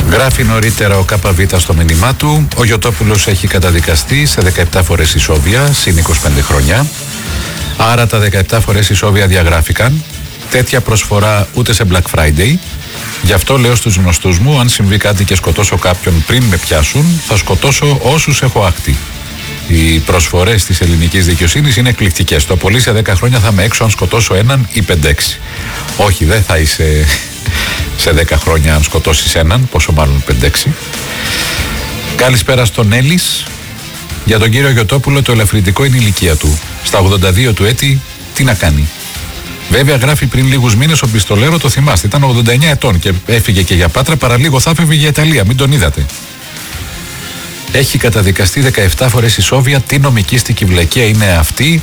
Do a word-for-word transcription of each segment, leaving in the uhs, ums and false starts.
Γράφει νωρίτερα ο ΚΒ στο μήνυμά του. Ο Γιωτόπουλος έχει καταδικαστεί σε δεκαεπτά φορές ισόβια, συν είκοσι πέντε χρόνια. Άρα τα δεκαεπτά φορές ισόβια διαγράφηκαν. Τέτοια προσφορά ούτε σε Black Friday. Γι' αυτό λέω στους γνωστούς μου, αν συμβεί κάτι και σκοτώσω κάποιον πριν με πιάσουν, θα σκοτώσω όσους έχω άκτη. Οι προσφορές της ελληνικής δικαιοσύνης είναι εκπληκτικές. Το πολύ σε δέκα χρόνια θα είμαι έξω αν σκοτώσω έναν ή πέντε έξι. Όχι, δεν θα είσαι σε δέκα χρόνια αν σκοτώσεις έναν, πόσο μάλλον πέντε έξι. Καλησπέρα στον Έλλης. Για τον κύριο Γιωτόπουλο το ελαφρυντικό είναι η ηλικία του. Στα ογδόντα δύο του έτη τι να κάνει. Βέβαια γράφει πριν λίγους μήνες ο πιστολέρο, το θυμάστε, ήταν ογδόντα εννέα ετών και έφυγε και για Πάτρα, παραλίγο θα έφευγε για Ιταλία, μην τον είδατε. Έχει καταδικαστεί δεκαεπτά φορές ισόβια. Τι νομικίστικη βλακεία είναι αυτή?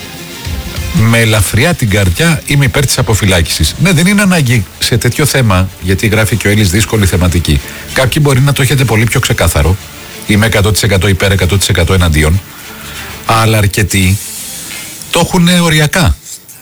Με ελαφριά την καρδιά είμαι υπέρ της αποφυλάκησης. Ναι, δεν είναι ανάγκη σε τέτοιο θέμα, γιατί γράφει και ο Έλλης δύσκολη θεματική. Κάποιοι μπορεί να το έχετε πολύ πιο ξεκάθαρο. Είμαι εκατό τοις εκατό υπέρ, εκατό τοις εκατό εναντίον. Αλλά αρκετοί το έχουν οριακά.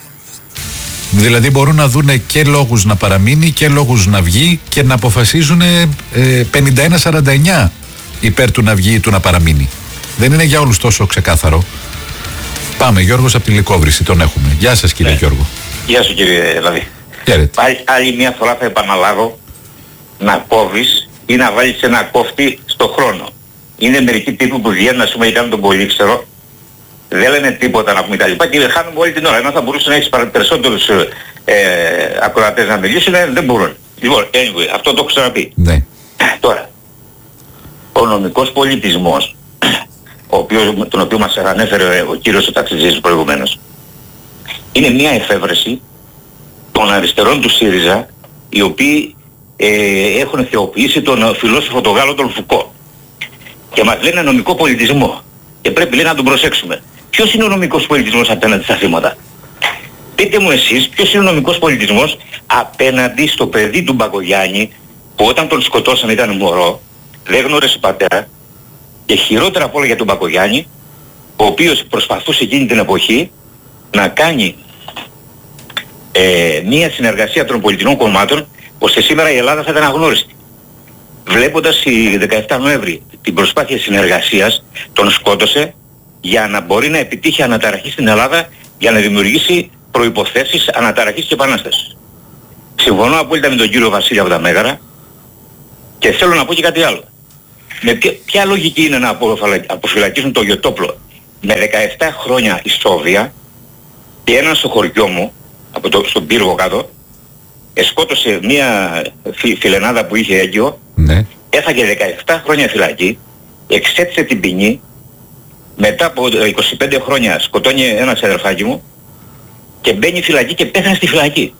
Δηλαδή μπορούν να δούνε και λόγους να παραμείνει και λόγους να βγει και να αποφασίζουν ε, πενήντα ένα σαράντα εννέα υπέρ του να βγει ή του να παραμείνει. Δεν είναι για όλους τόσο ξεκάθαρο. Πάμε, Γιώργος από τη Λυκόβρηση, τον έχουμε. Γεια σας κύριε ναι. Γιώργο. Γεια σου κύριε Λαβή. Άλλη, άλλη μια φορά θα επαναλάβω να κόβεις ή να βάλεις ένα κόφτη στο χρόνο. Είναι μερικοί τύποι που βγαίνουν να σου κάνουν τον πολύ ξέρω, δεν λένε τίποτα να πούμε τα λοιπά και χάνουμε όλη την ώρα. Ενώ θα μπορούσε να έχεις περισσότερους ε, ακροατές να μιλήσουν, δεν μπορούν. Λοιπόν, anyway, αυτό το έχω ξαναπεί. Ναι. Τώρα, ο νομικός πολιτισμός, ο οποίος, τον οποίο μας ανέφερε ο κύριος ο ταξιτζής προηγουμένως, είναι μια εφεύρεση των αριστερών του ΣΥΡΙΖΑ, οι οποίοι ε, έχουν θεοποιήσει τον φιλόσοφο τον Γάλλο τον Φουκώ. Και μας λένε νομικό πολιτισμό. Και πρέπει λέει να τον προσέξουμε. Ποιος είναι ο νομικός πολιτισμός απέναντι στα θύματα? Πείτε μου εσείς ποιος είναι ο νομικός πολιτισμός απέναντι στο παιδί του Μπακογιάννη, που όταν τον σκοτώσαν ήταν μωρό, δεν γνώρισε πατέρα, και χειρότερα απ' όλα για τον Μπακογιάννη, ο οποίος προσπαθούσε εκείνη την εποχή να κάνει ε, μία συνεργασία των πολιτικών κομμάτων, ώστε σήμερα η Ελλάδα θα ήταν αγνώριστη. Βλέποντας η δεκαεπτά Νοέμβρη την προσπάθεια συνεργασίας, τον σκότωσε για να μπορεί να επιτύχει αναταραχή στην Ελλάδα, για να δημιουργήσει προϋποθέσεις αναταραχής και επανάστασης. Συμφωνώ απόλυτα με τον κύριο Βασίλη από τα Μέγαρα και θέλω να πω και κάτι άλλο. Με ποια, ποια λογική είναι να αποφυλακίσουν το Γιωτόπουλο με δεκαεπτά χρόνια ισόβια και έναν στο χωριό μου, από το, στον πύργο κάτω, σκότωσε μία φι, φιλενάδα που είχε έγκυο, ναι. Έφαγε δεκαεπτά χρόνια φυλακή, εξέτησε την ποινή, μετά από είκοσι πέντε χρόνια σκοτώνει ένα αδερφάκι μου και μπαίνει φυλακή και πέθανε στη φυλακή.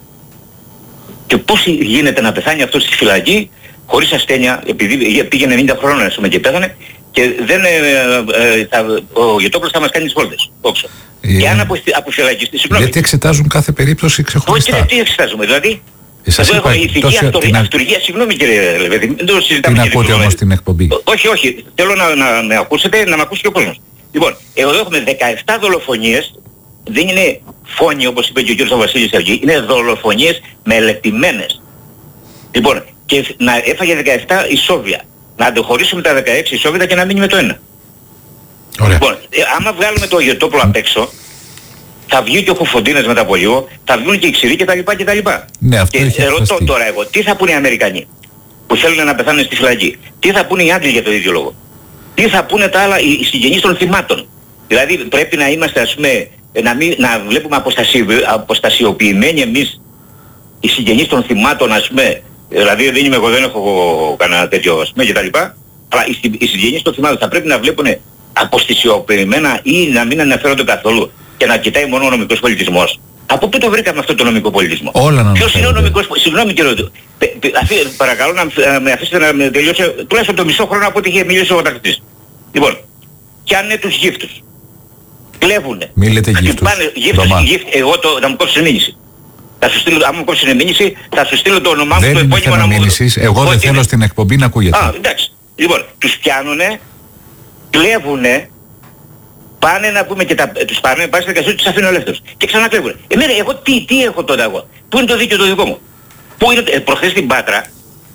Και πώς γίνεται να πεθάνει αυτό στη φυλακή χωρίς ασθένεια, επειδή πήγαινε ενενήντα χρόνια ας πούμε και πέθανε, και δεν, ε, ε, θα, ο Γιωτόπουλος θα μας κάνει τις βόλτες, όξο. Ε, και αν αποφυλακιστεί, συγγνώμη. Γιατί εξετάζουν κάθε περίπτωση ξεχωριστά. Όχι, τι εξετάζουμε, δηλαδή. Εσάς εδώ είπα, έχω ηθική αυτουργία, συγγνώμη κύριε Λεβέντη, δεν το συζητάμε. Την ακούτε όμως την εκπομπή? Όχι, όχι, θέλω να, να με ακούσετε, να με ακούσει και ο κόσμος. Λοιπόν, εδώ έχουμε δεκαεπτά δολοφονίες, δεν είναι φόνοι όπως είπε και ο κύριος Βασίλης Σεργή, είναι δολοφονίες μελετημένες. Λοιπόν, και να έφαγε δεκαεπτά ισόβια, να αντεχωρήσουμε τα δεκαέξι ισόβια και να μείνει με το ένα. Ωραία. Λοιπόν, ε, άμα βγάλουμε το Γιωτόπουλο απ' έξω, θα βγει και ο Χοφοντίνας μετά από λίγο, θα βγουν και οι Ξηροί και τα λοιπά και τα λοιπά. Ναι, αυτό και ρωτώ τώρα εγώ, τι θα πούνε οι Αμερικανοί που θέλουν να πεθάνουν στη φυλακή? Τι θα πούνε οι Άγγλοι για το ίδιο λόγο? Τι θα πούνε τα άλλα, οι συγγενείς των θυμάτων? Δηλαδή πρέπει να είμαστε ας πούμε, να, μην, να βλέπουμε αποστασιο, αποστασιοποιημένοι εμείς οι συγγενείς των θυμάτων ας πούμε, δηλαδή δεν είμαι εγώ, δεν έχω κανένα τέτοιο ας πούμε και τα λοιπά, αλλά οι, οι συγγενείς των θυμάτων θα πρέπει να βλέπουν αποστασιοποιημένα ή να μην αναφέρονται καθόλου και να κοιτάει μόνο ο νομικός πολιτισμός. Από πού το βρήκαμε αυτό το νομικό πολιτισμό? Όλα να Ποιος είναι ο νομικός πολιτισμός? Συγγνώμη κύριε του. Παρακαλώ να με αφήσετε να με τελειώσει τουλάχιστον το μισό χρόνο από ό,τι είχε μιλήσει ο ταξιτής. Λοιπόν, πιάνε τους γύφτους. Κλέβουνε. Μη λέτε γύφτους. Πάνε, γύφτους, γύφτους, εγώ το, θα μου κόψεις την μήνυση. Θα σου στείλω, άμα μου κόψεις την μήνυση, θα σου στείλω το όνομά μου, το επώνυμο να μου... Μήνυσης, εγώ δεν θέλω στην εκπομπή να ακούγεται. Α, εντάξει. Λοιπόν, τους πιάνουνε, κλέβουνε, πάνε να πούμε και τα, τους πάρουν, πάνε στα δικαστήρια, τους αφήνουν ελεύθερους. Και ξανακλέβουν. Εμένα, εγώ τι, τι έχω τότε εγώ? Πού είναι το δίκαιο το δικό μου? Πού είναι, ε, προχθές στην Πάτρα,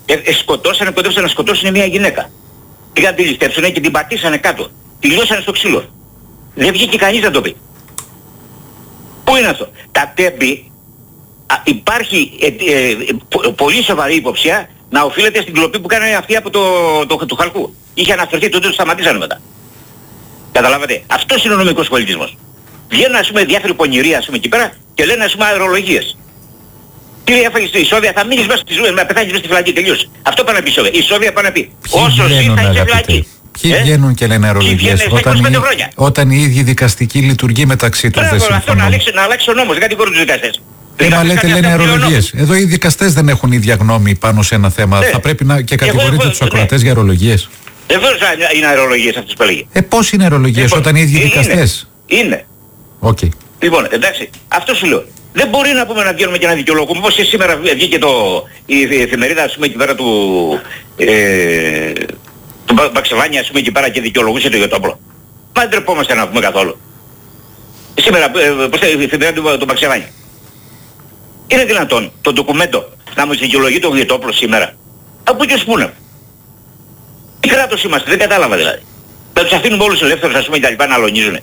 Ε, ε, σκοτώσανε, κοντέψανε να σκοτώσουν μια γυναίκα. Πήγαν τη ληστεύσουνε και την πατήσανε κάτω. Τη λιώσανε στο ξύλο. Δεν βγήκε κανείς να το πει. Πού είναι αυτό? Τα τέμπη, α, υπάρχει ε, ε, ε, πο, πολύ σοβαρή υποψία να οφείλεται στην κλοπή που κάνανε αυτή από το, το, το, το Χαλκού. Είχε αναφερθεί, τότε το σταματήσανε μετά. Καταλάβατε. Αυτός είναι ο νομικός πολιτισμός. Βγαίνουν ας πούμε διάφοροι πονηροί ας πούμε εκεί πέρα και λένε ας πούμε αερολογίες. Τι έφαγες στη Σόβια, θα μείνεις μέσα στη ζωή, να πεθάνεις μέσα στη φυλακή, τελείωσε. Αυτό πάνε να πει η Σόβια. Η Σόβια πάνε να πει. Όσο ζει θα είσαι φυλακή. Ποιοι ε? βγαίνουν και λένε αερολογίες όταν, όταν οι ίδιοι δικαστικοί λειτουργεί μεταξύ τους δεν συμφωνούν. Αυτό να αλλάξει, να αλλάξει ο νόμος, δεν κατηγορούν τους δικαστές. Ε, μα λέτε λένε αερολογίες. Εδώ οι δικαστές δεν έχουν ίδια γνώμη πάνω σε ένα θέμα. Ναι. Θα πρέπει να και κατηγορείτε τους ακροατές ναι. για αερολογίες. Εδώ είναι αερολογίες αυτές που έλεγε. Ε, πώς είναι αερολογίες όταν οι ίδιοι δικαστές? Είναι. Okay. Λοιπόν, εντάξει, αυτό σου λέω. Δεν μπορεί να πούμε να βγαίνουμε και να δικαιολογούμε. Πώς σήμερα βγήκε το, η εφημερίδα, ας πούμε, εκεί πέρα του, ε, του Μπαξεβάνια, ας πούμε, εκεί πέρα και δικαιολογούσε το Γιωτόπουλο. Μα δεν τρεπόμαστε να πούμε καθόλου. Σήμερα, ε, πώς η εφημερίδα του, του Μπαξεβάνια. Είναι δυνατόν το ντοκουμέντο να μας δικαιολογεί το Γιωτόπουλο σήμερα? Από ποιος πούνε. Τι κράτος είμαστε, δεν κατάλαβα δηλαδή. Να τους αφήνουμε όλους ελεύθερους, ας πούμε, τα λοιπά να αλωνίζουνε.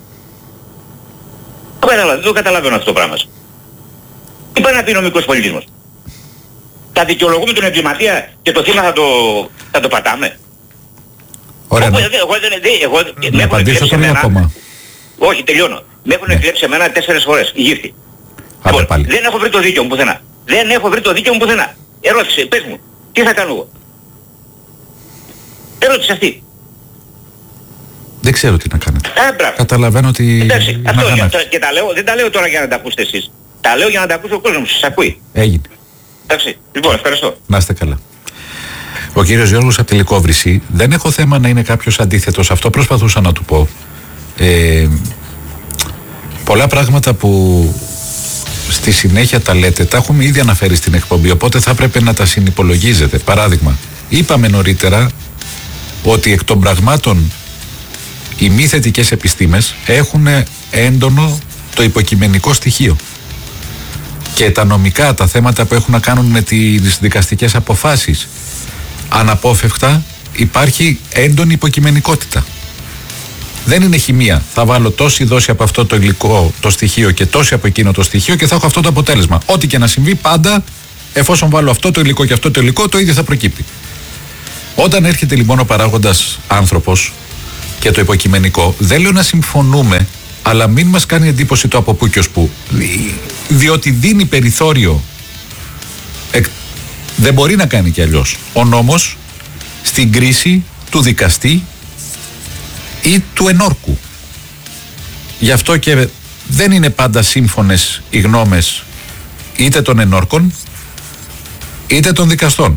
Δεν το καταλαβαίνω αυτό το πράγμα. Τι πάει να πει νομικός πολιτισμός? Θα δικαιολογούμε τον εγκληματία και το θύμα θα το, θα το πατάμε? Ωραία. Εγώ, εγώ, εγώ, εγώ, να απαντήσω τώρα ακόμα. Όχι, τελειώνω. Με έχουν εκλέψει εμένα τέσσερις φορές η γύφτη. Λοιπόν, δεν έχω βρει το δίκαιο μου πουθενά. Δεν έχω βρει το δίκαιο μου πουθενά. Ερώτησε, πες μου, τι θα κάνω εγώ? Ερώτησε αυτή. Δεν ξέρω τι να κάνετε. Α, καταλαβαίνω ότι... Εντάξει, αυτό για, και τα λέω, δεν τα λέω τώρα για να τα ακούσετε εσείς. Τα λέω για να τα ακούσει ο κόσμος, σας ακούει. Έγινε. Εντάξει, λοιπόν, ευχαριστώ. Να είστε καλά. Ο κύριος Γιώργος από τη Λυκόβρηση, δεν έχω θέμα να είναι κάποιος αντίθετος, αυτό προσπαθούσα να του πω. Ε, πολλά πράγματα που στη συνέχεια τα λέτε, τα έχουμε ήδη αναφέρει στην εκπομπή, οπότε θα έπρεπε να τα συνυπολογίζετε. Παράδειγμα, είπαμε νωρίτερα ότι εκ των πραγμάτων οι μη θετικές επιστήμες έχουν έντονο το υποκειμενικό στοιχείο. Και τα νομικά, τα θέματα που έχουν να κάνουν με τις δικαστικές αποφάσεις, αναπόφευκτα υπάρχει έντονη υποκειμενικότητα. Δεν είναι χημεία. Θα βάλω τόση δόση από αυτό το υλικό το στοιχείο και τόση από εκείνο το στοιχείο και θα έχω αυτό το αποτέλεσμα. Ό,τι και να συμβεί πάντα, εφόσον βάλω αυτό το υλικό και αυτό το υλικό, το ίδιο θα προκύπτει. Όταν έρχεται λοιπόν ο παράγοντας άνθρωπος και το υποκειμενικό, δεν λέω να συμφωνούμε, αλλά μην μας κάνει εντύπωση το από πού και ως πού. Διότι δίνει περιθώριο, εκ, δεν μπορεί να κάνει κι αλλιώς, ο νόμος στην κρίση του δικαστή ή του ενόρκου. Γι' αυτό και δεν είναι πάντα σύμφωνες οι γνώμες είτε των ενόρκων είτε των δικαστών.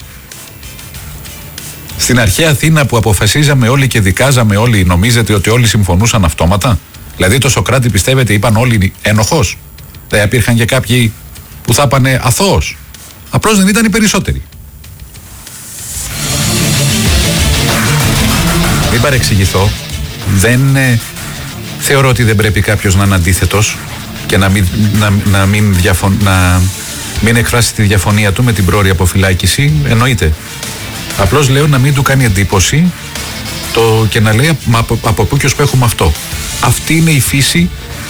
Στην αρχαία Αθήνα που αποφασίζαμε όλοι και δικάζαμε όλοι, νομίζετε ότι όλοι συμφωνούσαν αυτόματα? Δηλαδή το Σωκράτη πιστεύετε είπαν όλοι ένοχος? Δεν υπήρχαν και κάποιοι που θα είπανε αθώος? Απλώς δεν ήταν οι περισσότεροι. Μην παρεξηγηθώ. Δεν ε, θεωρώ ότι δεν πρέπει κάποιος να είναι αντίθετος και να μην, να, να μην, διαφων, να μην εκφράσει τη διαφωνία του με την πρόωρη αποφυλάκηση. Εννοείται. Απλώς λέω να μην του κάνει εντύπωση το, και να λέει μα, από, από πού και ως που έχουμε αυτό. Αυτή είναι η φύση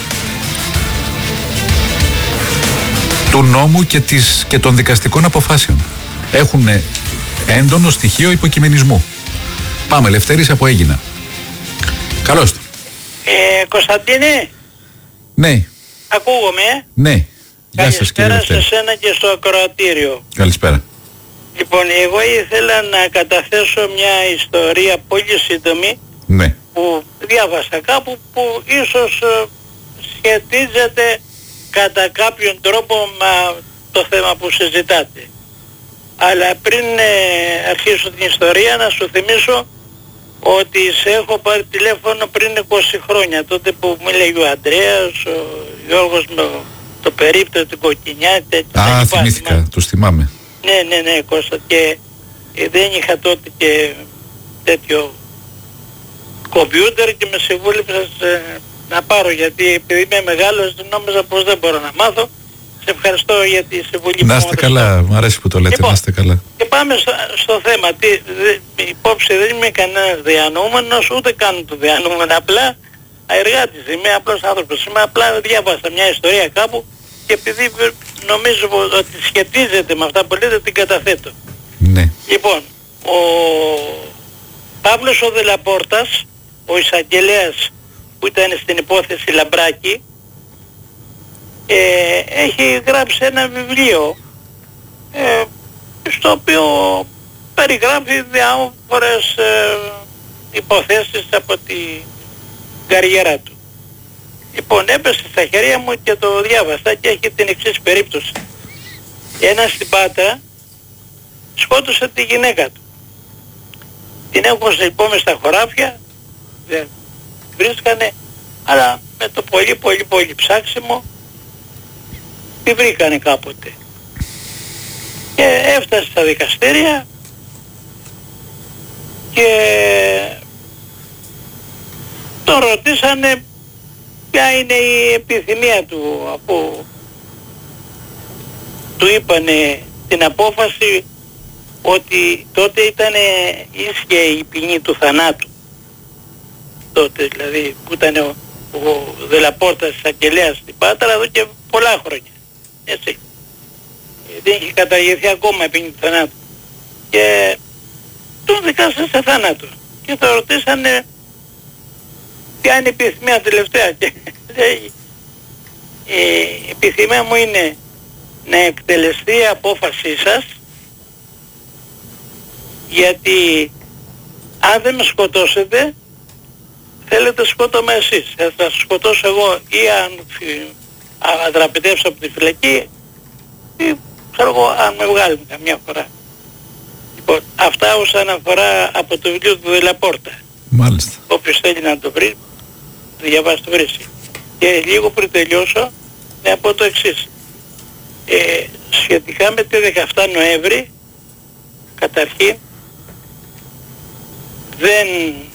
του νόμου και, της, και των δικαστικών αποφάσεων. Έχουν έντονο στοιχείο υποκειμενισμού. Πάμε, Λευτέρης από Έγινα. Καλώς το. Ε, Κωνσταντίνε. Ναι. Ακούγομαι, ε. Ναι. Γεια σας κύριε Λευτέρη. Καλησπέρα σε σένα και στο ακροατήριο. Καλησπέρα. Λοιπόν, εγώ ήθελα να καταθέσω μια ιστορία πολύ σύντομη. Ναι. Που διάβασα κάπου που ίσως σχετίζεται κατά κάποιον τρόπο με το θέμα που συζητάτε. Αλλά πριν ε, αρχίσω την ιστορία να σου θυμίσω ότι σε έχω πάρει τηλέφωνο πριν είκοσι χρόνια, τότε που μου έλεγε ο Ανδρέας, ο Γιώργος με το περίπτωτο, την κοκκινιά, τέτοια. Α, θυμήθηκα, τους θυμάμαι. Ναι, ναι, ναι, Κώστα, και ε, δεν είχα τότε και τέτοιο κομπιούτερ και με συμβούλεψες ε, να πάρω, γιατί επειδή είμαι μεγάλος νόμιζα πως δεν μπορώ να μάθω. Σε ευχαριστώ για τη συμβουλή που μου. Να είστε καλά, μου αρέσει που το λέτε, λοιπόν, να είστε καλά. Και πάμε πάμε στο, στο θέμα. Τι, δε, υπόψη δεν είμαι κανένας διανοούμενος, ούτε κάνω το διανοούμενο. Απλά εργάτης είμαι, απλός άνθρωπος είμαι. Απλά διάβασα μια ιστορία κάπου και επειδή νομίζω ότι σχετίζεται με αυτά που λέτε, την καταθέτω. Ναι. Λοιπόν, ο Παύλος ο Δελαπόρτας, ο εισαγγελέας που ήταν στην υπόθεση Λαμπράκη, ε, έχει γράψει ένα βιβλίο ε, στο οποίο περιγράφει διάφορες ε, υποθέσεις από την καριέρα του. Λοιπόν, έπεσε στα χέρια μου και το διάβασα και έχει την εξής περίπτωση. Ένας στην Πάτρα σκότωσε τη γυναίκα του. Την έχουν λοιπόν μες στα χωράφια, δεν βρίσκανε, αλλά με το πολύ πολύ πολύ ψάξιμο τη βρήκανε κάποτε. Και έφτασε στα δικαστήρια και τον ρωτήσανε ποια είναι η επιθυμία του, από του είπανε την απόφαση ότι τότε ήταν ίσχυε η ποινή του θανάτου. Τότε δηλαδή που ήταν ο, ο Δελαπόρτας εισαγγελέας στην Πάτρα εδώ και πολλά χρόνια. Έτσι. Δεν είχε καταργηθεί ακόμα η ποινή του θανάτου. Και τον δικάσαν σε θάνατο. Και θα ρωτήσανε ποια είναι η επιθυμία τελευταία. Και λέει, η επιθυμία μου είναι να εκτελεστεί η απόφασή σας, γιατί αν δεν με σκοτώσετε θέλετε σκότωμα εσείς. Θα σας σκοτώσω εγώ ή αν, αν δραπετεύσω από τη φυλακή ή ξέρω εγώ αν με βγάλουν καμιά φορά. Λοιπόν, αυτά όσον αφορά από το βιβλίο του Δελαπόρτα. Μάλιστα. Όποιος θέλει να το βρει, το διαβάσει, το βρει. Και λίγο πριν τελειώσω να πω το εξής. Ε, σχετικά με τη δεκαεφτά Νοέμβρη, καταρχήν δεν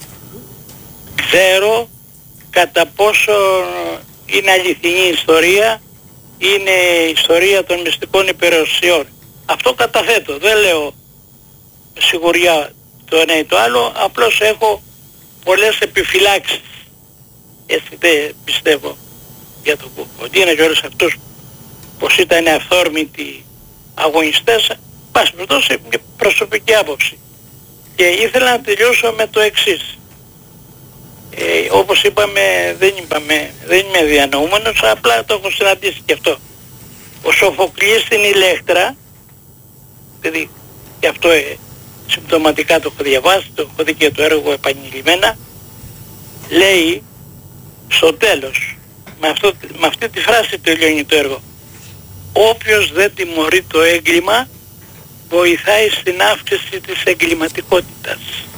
ξέρω κατά πόσο είναι αληθινή η ιστορία, είναι η ιστορία των μυστικών υπηρεσιών. Αυτό καταθέτω, δεν λέω σιγουριά το ένα ή το άλλο, απλώς έχω πολλές επιφυλάξεις. Έτσι δεν πιστεύω για το ότι είναι και όλους αυτούς πως ήταν αυθόρμητοι αγωνιστές, πάση περιπτώσει μια προσωπική άποψη. Και ήθελα να τελειώσω με το εξής. Ε, όπως είπαμε, δεν, είπαμε, δεν είμαι διανοούμενος, απλά το έχω συναντήσει και αυτό. Ο Σοφοκλής στην Ηλέκτρα, δηλαδή και αυτό ε, συμπτωματικά το έχω διαβάσει, το έχω δει και το έργο επανειλημμένα, λέει στο τέλος, με, αυτό, με αυτή τη φράση τελειώνει το έργο, όποιος δεν τιμωρεί το έγκλημα βοηθάει στην αύξηση της εγκληματικότητας.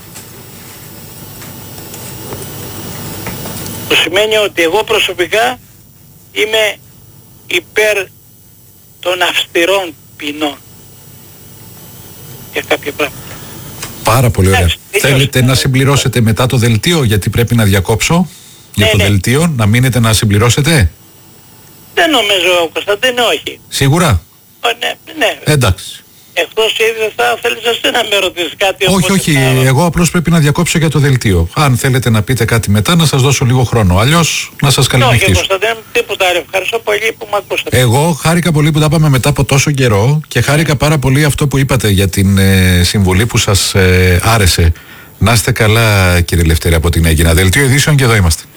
Το σημαίνει ότι εγώ προσωπικά είμαι υπέρ των αυστηρών ποινών για κάποια πράγματα. Πάρα πολύ ωραία. Θέλετε να συμπληρώσετε μετά το δελτίο, γιατί πρέπει να διακόψω για ναι, το ναι. δελτίο, να μείνετε να συμπληρώσετε. Δεν νομίζω, Κωνσταντίνε, όχι. Σίγουρα. Ο, ναι, ναι. Εντάξει. Εκτός ήδη θα θέλεις εσύ να με ρωτήσεις κάτι. Όχι, όχι, θα... εγώ απλώς πρέπει να διακόψω για το δελτίο. Αν θέλετε να πείτε κάτι μετά, να σας δώσω λίγο χρόνο. Αλλιώς να σας καληνυχτήσω. Όχι, Κωνσταντίνε, τίποτα άλλο. Ευχαριστώ πολύ που με ακούσατε. Εγώ χάρηκα πολύ που τα πάμε μετά από τόσο καιρό και χάρηκα πάρα πολύ αυτό που είπατε για την ε, συμβουλή που σας ε, άρεσε. Να είστε καλά, κύριε Λευτέρη, από την Αίγινα. Δελτίο ειδήσεων και εδώ είμαστε.